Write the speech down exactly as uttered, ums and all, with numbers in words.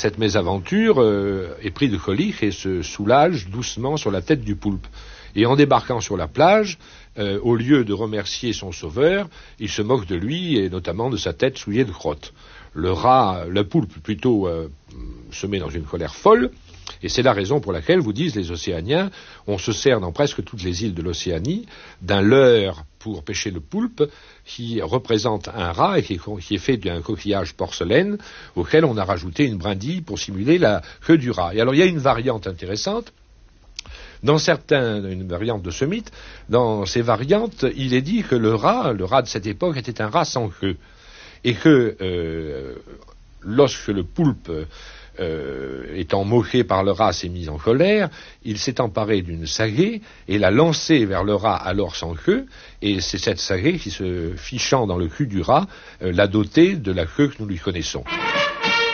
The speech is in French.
cette mésaventure, euh, est pris de colique et se soulage doucement sur la tête du poulpe. Et en débarquant sur la plage, euh, au lieu de remercier son sauveur, il se moque de lui et notamment de sa tête souillée de crotte. Le rat, le poulpe plutôt, euh, se met dans une colère folle. Et c'est la raison pour laquelle, vous disent les Océaniens, on se sert dans presque toutes les îles de l'Océanie d'un leurre pour pêcher le poulpe qui représente un rat et qui est, qui est fait d'un coquillage porcelaine auquel on a rajouté une brindille pour simuler la queue du rat. Et alors il y a une variante intéressante. Dans certains, une variante de ce mythe, dans ces variantes, il est dit que le rat, le rat de cette époque était un rat sans queue. Et que euh, lorsque le poulpe, euh, étant moqué par le rat, s'est mis en colère, il s'est emparé d'une sagaie et l'a lancée vers le rat alors sans queue, et c'est cette sagaie qui, se fichant dans le cul du rat, euh, l'a doté de la queue que nous lui connaissons.